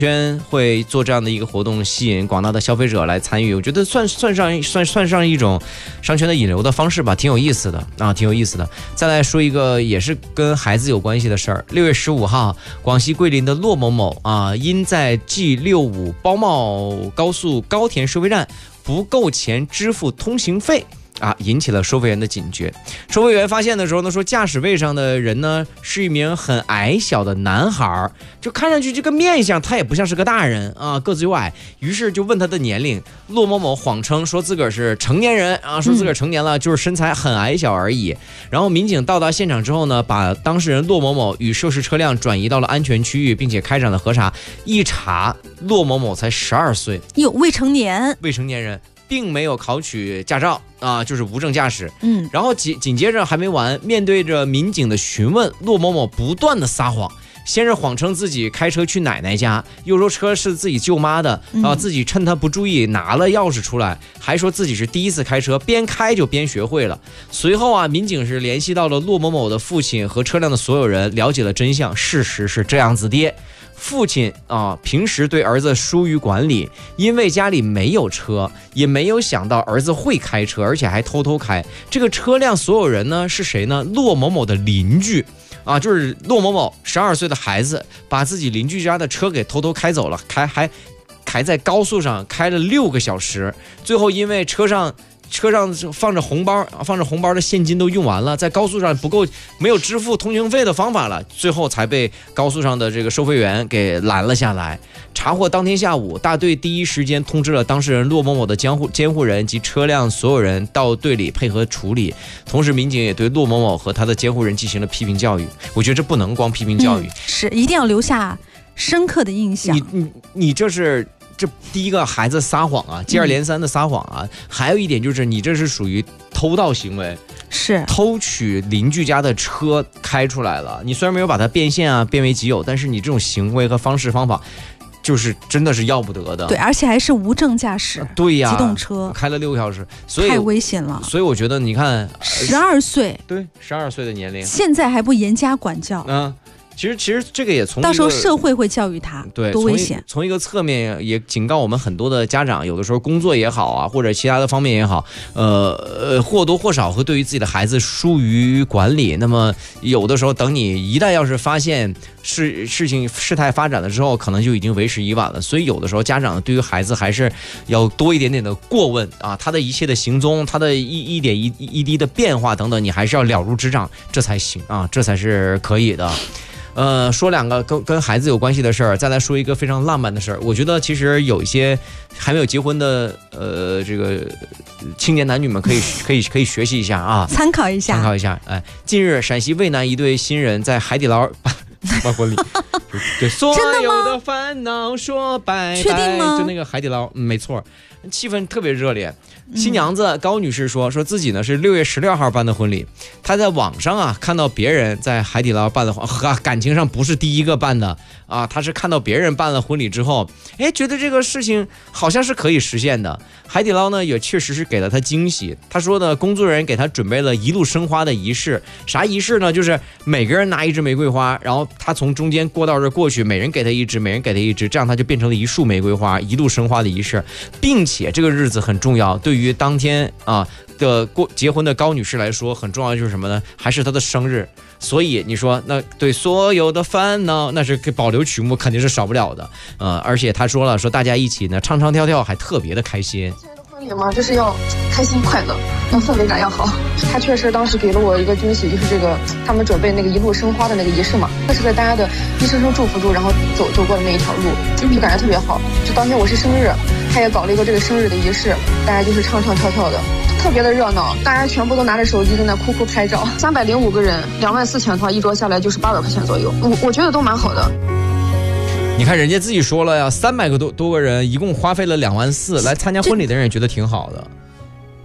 圈会做这样的一个活动，吸引广大的消费者来参与，我觉得算上一种商圈的引流的方式吧，挺有意思的啊，挺有意思的。再来说一个也是跟孩子有关系的事儿，6月15号，广西桂林的骆某某啊，因在 G65 包茂高速高田收费站不够钱支付通行费。引起了收费员的警觉。收费员发现的时候呢，说驾驶位上的人呢是一名很矮小的男孩，就看上去这个面相他也不像是个大人啊，个子又矮，于是就问他的年龄。骆某某谎称说自个儿是成年人啊，说自个儿成年了，就是身材很矮小而已。然后民警到达现场之后呢，把当事人骆某某与涉事车辆转移到了安全区域，并且开展了核查。一查，骆某某才12岁， 未成年人。并没有考取驾照啊，就是无证驾驶。然后紧接着还没完，面对着民警的询问，骆某某不断的撒谎，先是谎称自己开车去奶奶家，又说车是自己舅妈的啊，自己趁他不注意拿了钥匙出来，还说自己是第一次开车，边开就边学会了。随后啊，民警是联系到了骆某某的父亲和车辆的所有人，了解了真相。事实是这样子的。父亲平时对儿子疏于管理，因为家里没有车，也没有想到儿子会开车，而且还偷偷开。这个车辆所有人呢是谁呢？骆某某的邻居啊，就是骆某某12岁的孩子，把自己邻居家的车给偷偷开走了，还在高速上开了6个小时，最后因为车上放着红包的现金都用完了，在高速上没有支付通行费的方法了，最后才被高速上的这个收费员给拦了下来。查获当天下午，大队第一时间通知了当事人骆某某的监护人及车辆所有人到队里配合处理。同时，民警也对骆某某和他的监护人进行了批评教育。我觉得这不能光批评教育， 是一定要留下深刻的印象。 你这第一个孩子撒谎啊，接二连三的撒谎啊，还有一点就是你这是属于偷盗行为， 是偷取邻居家的车开出来了。你虽然没有把它变现啊，变为己有，但是你这种行为和方法，就是真的是要不得的。 对，而且还是无证驾驶。 对呀， 机动车开了6个小时，所以太危险了。 所以我觉得你看 ，12岁， 对，12岁的年龄， 现在还不严加管教。 其实这个也从到时候社会会教育他， 对， 多危险。 从一个侧面也警告我们很多的家长，有的时候工作也好啊，或者其他的方面也好，或多或少会对于自己的孩子疏于管理。那么有的时候，等你一旦要是发现事态发展了之后，可能就已经为时已晚了。所以有的时候家长对于孩子还是要多一点点的过问啊，他的一切的行踪，他的一点一滴的变化等等，你还是要了如指掌，这才行啊，这才是可以的。说2个跟孩子有关系的事儿，再来说一个非常浪漫的事儿。我觉得其实有一些还没有结婚的这个青年男女们可以学习一下啊， 参考一下。 哎，近日陕西渭南一对新人在海底捞办婚礼，对所有的烦恼说拜拜。 确定吗？ 就那个海底捞，没错，气氛特别热烈。新娘子高女士说自己呢是6月16号办的婚礼，她在网上啊看到别人在海底捞办的感情上不是第一个办的啊，她是看到别人办了婚礼之后，觉得这个事情好像是可以实现的。海底捞呢也确实是给了她惊喜，她说呢工作人员给她准备了一路生花的仪式，啥仪式呢？就是每个人拿一支玫瑰花，然后她从中间过道这过去，每人给她一支，这样她就变成了一束玫瑰花，一路生花的仪式，并且这个日子很重要，对于当天的结婚的高女士来说，很重要的就是什么呢？还是她的生日。所以你说那对所有的烦恼，那是保留曲目肯定是少不了的。而且她说大家一起呢唱唱跳跳，还特别的开心。 婚礼嘛，就是要开心快乐，要氛围感要好。他确实当时给了我一个惊喜，就是这个他们准备那个一路生花的那个仪式嘛，那是在大家的一声声祝福中，然后走过的那一条路，就感觉特别好。就当天我是生日，他也搞了一个这个生日的仪式，大家就是唱唱跳跳的，特别的热闹，大家全部都拿着手机在那哭拍照。305个人，24000的话一桌下来就是800块钱左右，我觉得都蛮好的。 你看人家自己说了呀，300多个人，一共花费了24000，来参加婚礼的人也觉得挺好的。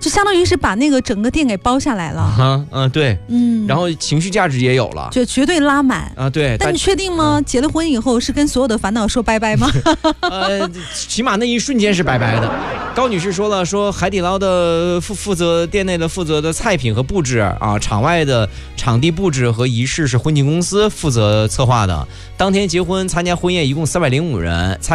就相当于是把那个整个店给包下来了。 对，然后情绪价值也有了， 就绝对拉满啊。对， 但你确定吗？结了婚以后是跟所有的烦恼说拜拜吗？ 起码那一瞬间是拜拜的。高女士说了，说海底捞的负责店内的负责的菜品和布置啊，场外的场地布置和仪式是婚庆公司负责策划的。当天结婚参加婚宴一共305人。